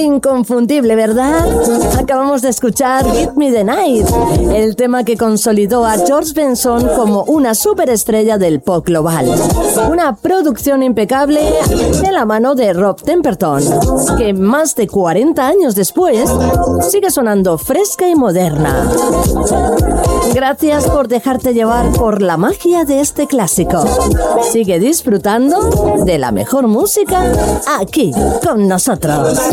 Inconfundible, ¿verdad? Acabamos de escuchar Give Me the Night, el tema que consolidó a George Benson como una superestrella del pop global. Una producción impecable de la mano de Rob Temperton, que más de 40 años después sigue sonando fresca y moderna. Gracias por dejarte llevar por la magia de este clásico. Sigue disfrutando de la mejor música aquí con nosotros.